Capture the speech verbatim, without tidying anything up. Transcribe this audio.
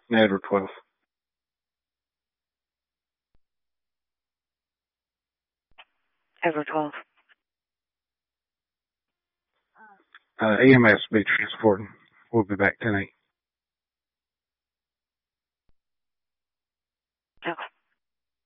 Edward twelve. Edward twelve. Uh, E M S will be transporting. We'll be back ten eight.